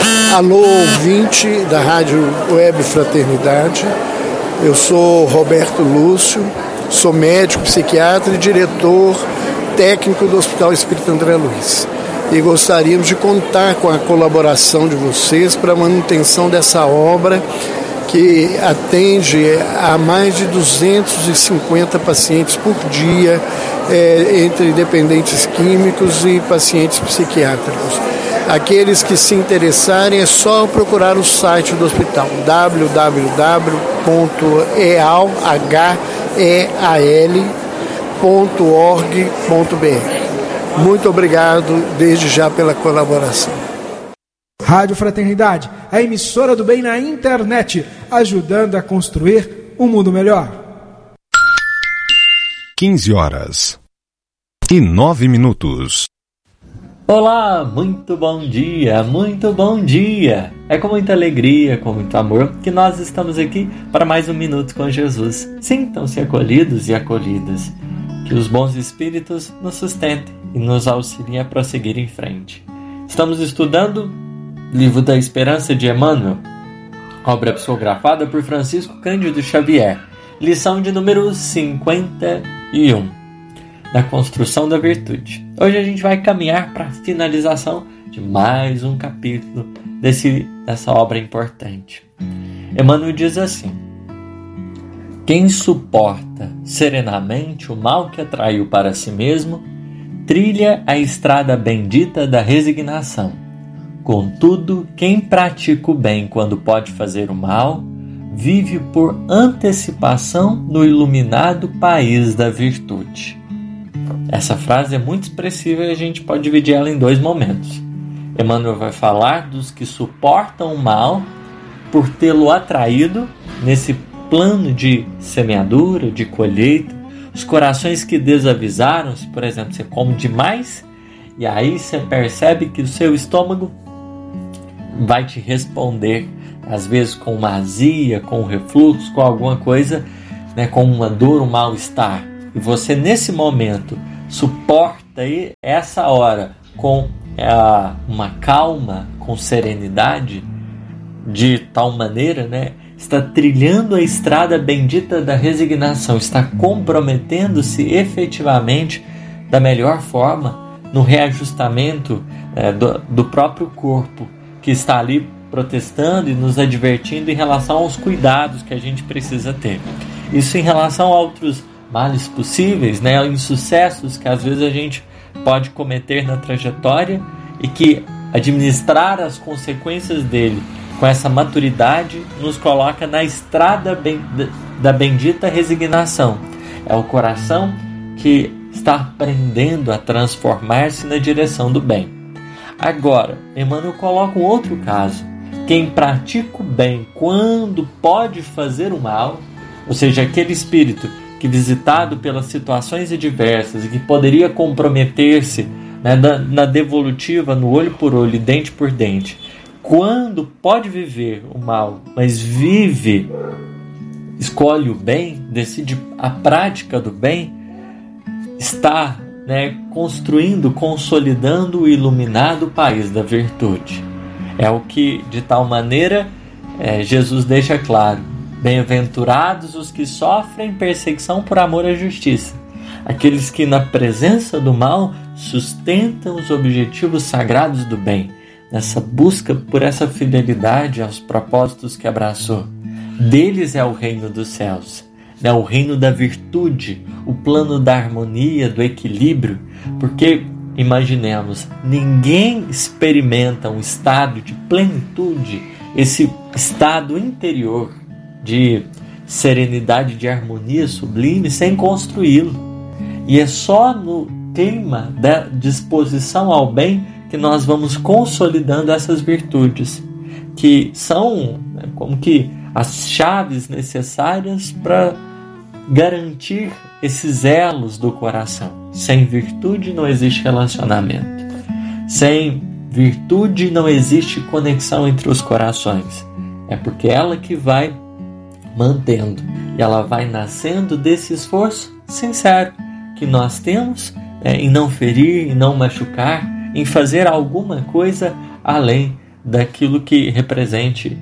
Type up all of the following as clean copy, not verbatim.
Alô, ouvinte da Rádio Web Fraternidade. Eu sou Roberto Lúcio, sou médico, psiquiatra e diretor técnico do Hospital Espírita André Luiz. E gostaríamos de contar com a colaboração de vocês para a manutenção dessa obra que atende a mais de 250 pacientes por dia, entre dependentes químicos e pacientes psiquiátricos. Aqueles que se interessarem é só procurar o site do hospital www.eal.org.br. Muito obrigado desde já pela colaboração. Rádio Fraternidade, a emissora do bem na internet, ajudando a construir um mundo melhor. 15h09. Olá, muito bom dia, muito bom dia! É com muita alegria, com muito amor que nós estamos aqui para mais um Minuto com Jesus. Sintam-se acolhidos e acolhidas. Que os bons espíritos nos sustentem e nos auxiliem a prosseguir em frente. Estamos estudando Livro da Esperança de Emmanuel, obra psicografada por Francisco Cândido Xavier, lição de número 51, da construção da virtude. Hoje a gente vai caminhar para a finalização de mais um capítulo dessa obra importante. Emmanuel diz assim: quem suporta serenamente o mal que atraiu para si mesmo, trilha a estrada bendita da resignação. Contudo, quem pratica o bem quando pode fazer o mal, vive por antecipação no iluminado país da virtude. Essa frase é muito expressiva e a gente pode dividir ela em dois momentos. Emmanuel vai falar dos que suportam o mal por tê-lo atraído nesse plano de semeadura, de colheita, os corações que desavisaram-se, por exemplo, você come demais e aí você percebe que o seu estômago vai te responder, às vezes com uma azia, com um refluxo, com alguma coisa, com uma dor, um mal-estar. E você, nesse momento, suporta essa hora com uma calma, com serenidade, de tal maneira, está trilhando a estrada bendita da resignação, está comprometendo-se efetivamente da melhor forma no reajustamento do próprio corpo, que está ali protestando e nos advertindo em relação aos cuidados que a gente precisa ter. Isso em relação a outros males possíveis, insucessos que às vezes a gente pode cometer na trajetória e que administrar as consequências dele com essa maturidade nos coloca na estrada da bendita resignação. É o coração que está aprendendo a transformar-se na direção do bem. Agora, Emmanuel coloca um outro caso. Quem pratica o bem quando pode fazer o mal, ou seja, aquele espírito que, visitado pelas situações adversas e que poderia comprometer-se na devolutiva, no olho por olho, dente por dente, quando pode viver o mal, mas escolhe o bem, decide a prática do bem, está construindo, consolidando o iluminado país da virtude. É o que, de tal maneira, Jesus deixa claro: bem-aventurados os que sofrem perseguição por amor à justiça, aqueles que na presença do mal sustentam os objetivos sagrados do bem, nessa busca por essa fidelidade aos propósitos que abraçou. Deles é o reino dos céus, o reino da virtude, o plano da harmonia, do equilíbrio, porque, imaginemos, ninguém experimenta um estado de plenitude, esse estado interior de serenidade, de harmonia sublime, sem construí-lo. E é só no clima da disposição ao bem que nós vamos consolidando essas virtudes, que são como que as chaves necessárias para garantir esses elos do coração. Sem virtude não existe relacionamento. Sem virtude não existe conexão entre os corações. É porque ela que vai mantendo e ela vai nascendo desse esforço sincero que nós temos em não ferir, em não machucar, em fazer alguma coisa além daquilo que represente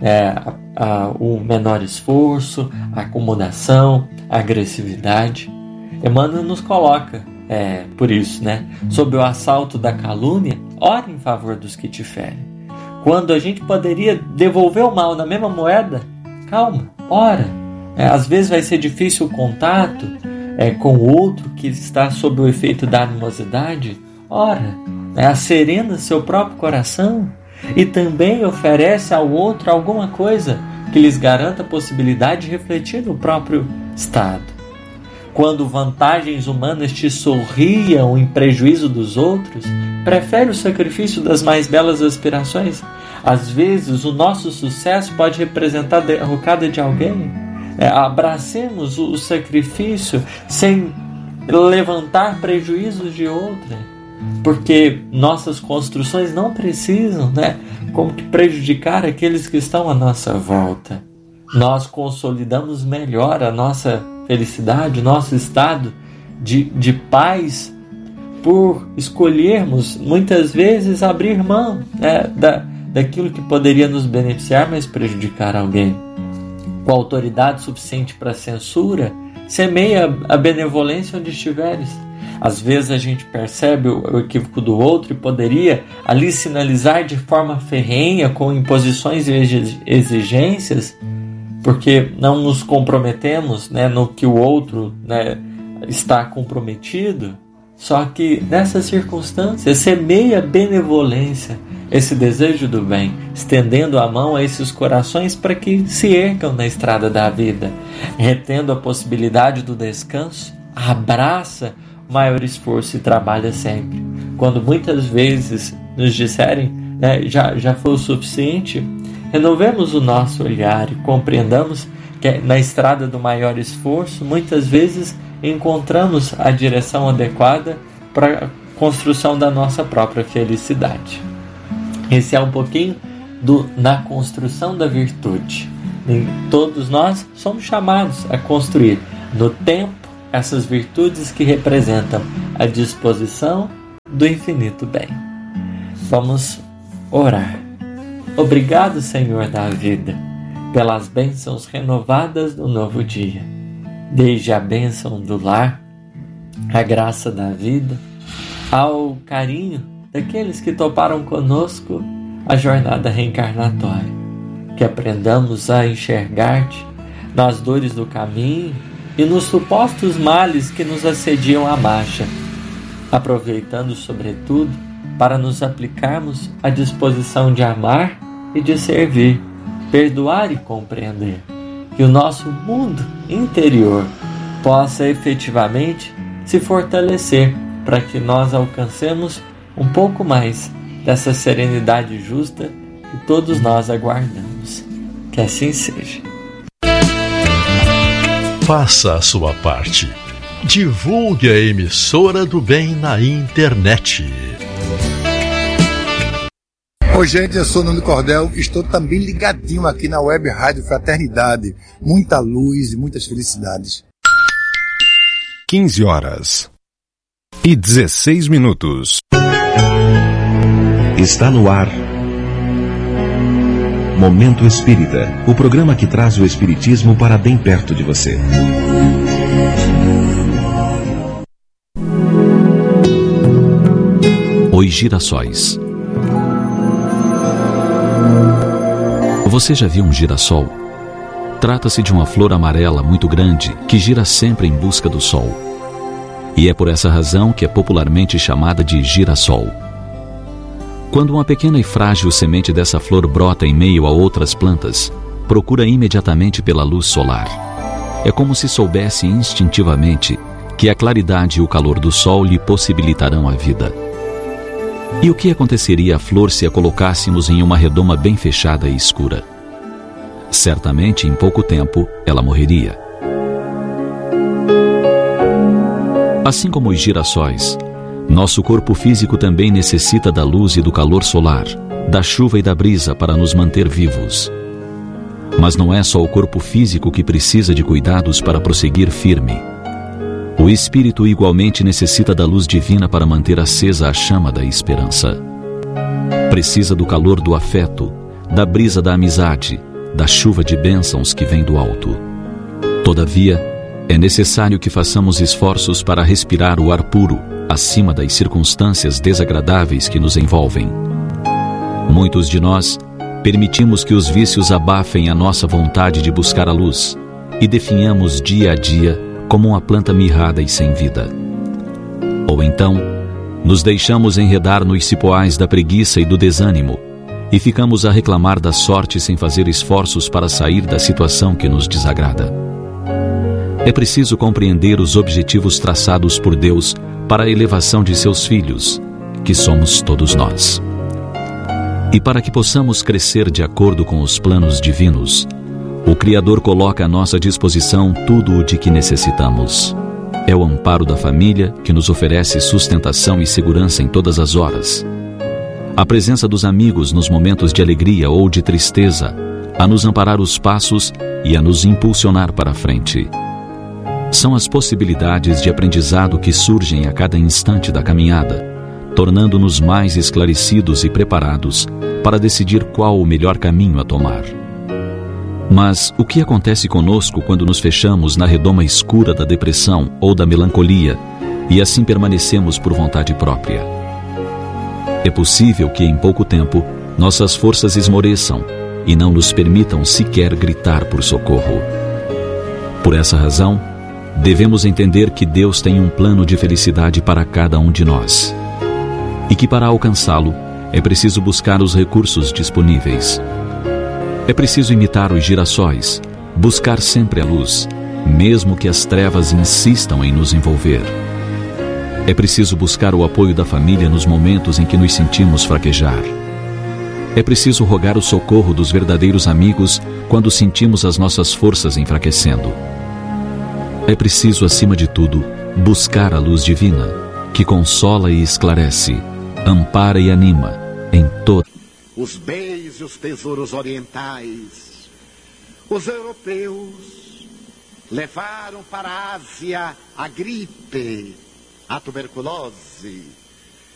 o menor esforço, a acomodação, a agressividade. Emmanuel nos coloca, por isso, sob o assalto da calúnia, ora em favor dos que te ferem. Quando a gente poderia devolver o mal na mesma moeda, calma, ora. Às vezes vai ser difícil o contato com o outro que está sob o efeito da animosidade, ora. Acerena seu próprio coração e também oferece ao outro alguma coisa que lhes garanta a possibilidade de refletir no próprio estado. Quando vantagens humanas te sorriam em prejuízo dos outros, prefere o sacrifício das mais belas aspirações. Às vezes o nosso sucesso pode representar a derrocada de alguém. Abracemos o sacrifício sem levantar prejuízos de outra. Porque nossas construções não precisam, como que prejudicar aqueles que estão à nossa volta. Nós consolidamos melhor a nossa felicidade, nosso estado de paz, por escolhermos, muitas vezes, abrir mão daquilo que poderia nos beneficiar, mas prejudicar alguém. Com autoridade suficiente para censura, semeia a benevolência onde estiveres. Às vezes a gente percebe o equívoco do outro e poderia ali sinalizar de forma ferrenha, com imposições e exigências, porque não nos comprometemos no que o outro está comprometido. Só que nessas circunstâncias semeia benevolência, esse desejo do bem, estendendo a mão a esses corações para que se ergam na estrada da vida, retendo a possibilidade do descanso, abraça maior esforço e trabalha sempre. Quando muitas vezes nos disserem já foi o suficiente, renovemos o nosso olhar e compreendamos que na estrada do maior esforço muitas vezes encontramos a direção adequada para a construção da nossa própria felicidade. Esse é um pouquinho na construção da virtude. E todos nós somos chamados a construir no tempo essas virtudes que representam a disposição do infinito bem. Vamos orar. Obrigado, Senhor da vida, pelas bênçãos renovadas do novo dia. Desde a bênção do lar, a graça da vida, ao carinho daqueles que toparam conosco a jornada reencarnatória. Que aprendamos a enxergar-te nas dores do caminho e nos supostos males que nos assediam à marcha, aproveitando, sobretudo, para nos aplicarmos à disposição de amar e de servir, perdoar e compreender, que o nosso mundo interior possa efetivamente se fortalecer para que nós alcancemos um pouco mais dessa serenidade justa que todos nós aguardamos. Que assim seja. Faça a sua parte. Divulgue a emissora do bem na internet. Oi, gente, eu sou Nuno Cordel e estou também ligadinho aqui na Web Rádio Fraternidade. Muita luz e muitas felicidades. 15h16. Está no ar Momento Espírita, o programa que traz o espiritismo para bem perto de você. Os girassóis. Você já viu um girassol? Trata-se de uma flor amarela muito grande que gira sempre em busca do sol. E é por essa razão que é popularmente chamada de girassol. Quando uma pequena e frágil semente dessa flor brota em meio a outras plantas, procura imediatamente pela luz solar. É como se soubesse instintivamente que a claridade e o calor do sol lhe possibilitarão a vida. E o que aconteceria à flor se a colocássemos em uma redoma bem fechada e escura? Certamente, em pouco tempo, ela morreria. Assim como os girassóis, nosso corpo físico também necessita da luz e do calor solar, da chuva e da brisa para nos manter vivos. Mas não é só o corpo físico que precisa de cuidados para prosseguir firme. O espírito igualmente necessita da luz divina para manter acesa a chama da esperança. Precisa do calor do afeto, da brisa da amizade, da chuva de bênçãos que vem do alto. Todavia, é necessário que façamos esforços para respirar o ar puro, acima das circunstâncias desagradáveis que nos envolvem. Muitos de nós permitimos que os vícios abafem a nossa vontade de buscar a luz e definhamos dia a dia como uma planta mirrada e sem vida. Ou então, nos deixamos enredar nos cipoais da preguiça e do desânimo e ficamos a reclamar da sorte sem fazer esforços para sair da situação que nos desagrada. É preciso compreender os objetivos traçados por Deus para a elevação de seus filhos, que somos todos nós. E para que possamos crescer de acordo com os planos divinos, o Criador coloca à nossa disposição tudo o de que necessitamos. É o amparo da família que nos oferece sustentação e segurança em todas as horas. A presença dos amigos nos momentos de alegria ou de tristeza, a nos amparar os passos e a nos impulsionar para a frente. São as possibilidades de aprendizado que surgem a cada instante da caminhada, tornando-nos mais esclarecidos e preparados para decidir qual o melhor caminho a tomar. Mas o que acontece conosco quando nos fechamos na redoma escura da depressão ou da melancolia e assim permanecemos por vontade própria? É possível que em pouco tempo nossas forças esmoreçam e não nos permitam sequer gritar por socorro. Por essa razão, devemos entender que Deus tem um plano de felicidade para cada um de nós e que para alcançá-lo é preciso buscar os recursos disponíveis. É preciso imitar os girassóis, buscar sempre a luz, mesmo que as trevas insistam em nos envolver. É preciso buscar o apoio da família nos momentos em que nos sentimos fraquejar. É preciso rogar o socorro dos verdadeiros amigos quando sentimos as nossas forças enfraquecendo. É preciso, acima de tudo, buscar a luz divina, que consola e esclarece, ampara e anima em todo. Os bens e os tesouros orientais, os europeus levaram para a Ásia a gripe, a tuberculose,